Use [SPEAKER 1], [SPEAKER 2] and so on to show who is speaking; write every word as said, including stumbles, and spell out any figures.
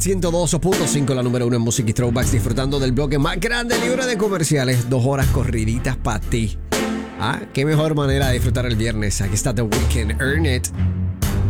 [SPEAKER 1] ciento dos punto cinco, la número uno en música y throwbacks, disfrutando del bloque más grande libre de comerciales. Dos horas corriditas para ti. Ah, qué mejor manera de disfrutar el viernes. Aquí está The Weeknd, Earn It.